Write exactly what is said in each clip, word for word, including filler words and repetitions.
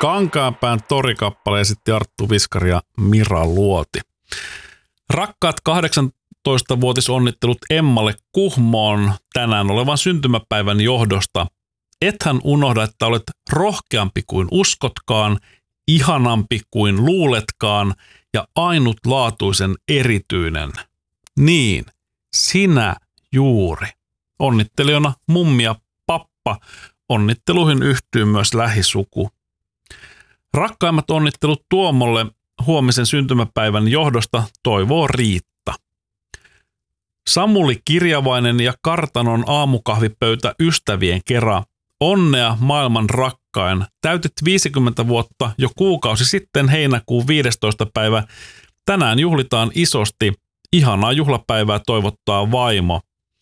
Kankaanpään torikappale esitti Arttu Viskari ja Mira Luoti. Rakkaat kahdeksantoistavuotisonnittelut Emmalle Kuhmoon tänään olevan syntymäpäivän johdosta. Ethän unohda, että olet rohkeampi kuin uskotkaan, ihanampi kuin luuletkaan ja ainutlaatuisen erityinen. Niin, sinä juuri. Onnittelijana mummi ja pappa. Onnitteluihin yhtyy myös lähisuku. Rakkaimmat onnittelut Tuomolle huomisen syntymäpäivän johdosta toivoo Riitta. Samuli Kirjavainen ja Kartanon aamukahvipöytä ystävien kera. Onnea maailman rakkain. Täytit viisikymmentä vuotta jo kuukausi sitten heinäkuun viidestoista päivä. Tänään juhlitaan isosti. Ihanaa juhlapäivää toivottaa vaimo.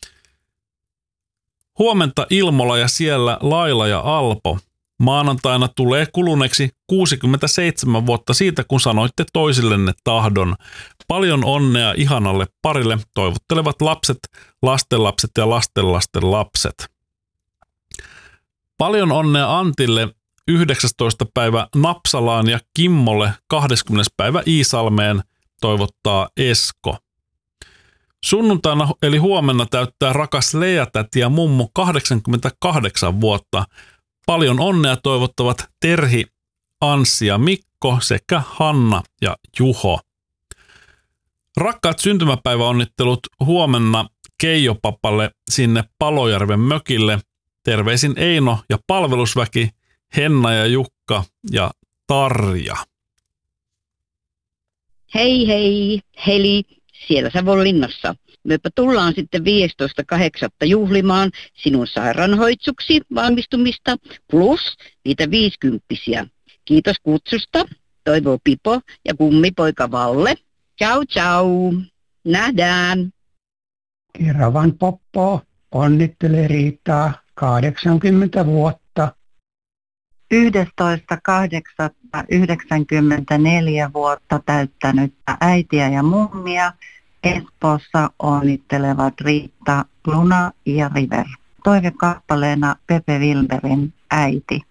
Huomenta Ilmola ja siellä Laila ja Alpo. Maanantaina tulee kuluneeksi kuusikymmentäseitsemän vuotta siitä, kun sanoitte toisillenne tahdon. Paljon onnea ihanalle parille toivottelevat lapset, lastenlapset ja lastenlasten lapset. Paljon onnea Antille yhdeksästoista päivä Napsalaan ja Kimmolle kahdeskymmenes päivä Iisalmeen toivottaa Esko. Sunnuntaina eli huomenna täyttää rakas Lea-täti ja mummu kahdeksankymmentäkahdeksan vuotta. Paljon onnea toivottavat Terhi, Anssi ja Mikko sekä Hanna ja Juho. Rakkaat syntymäpäiväonnittelut huomenna Keijopapalle sinne Palojärven mökille. Terveisin Eino ja palvelusväki, Henna ja Jukka ja Tarja. Hei hei, Heli, siellä Savonlinnassa. Mepä tullaan sitten viidestoista kahdeksatta juhlimaan sinun sairaanhoitsuksi valmistumista plus niitä viisikymppisiä. Kiitos kutsusta, toivoo Pipo ja kummipoika Valle. Ciao ciao, nähdään. Keravan Poppo onnittelee Riittaa kahdeksankymmentä vuotta. yhdestoista kahdeksatta yhdeksänkymmentäneljä vuotta täyttänyttä äitiä ja mummia Espoossa onnittelevat Riitta, Luna ja River. Toivekappaleena Pepe Wilberin Äiti.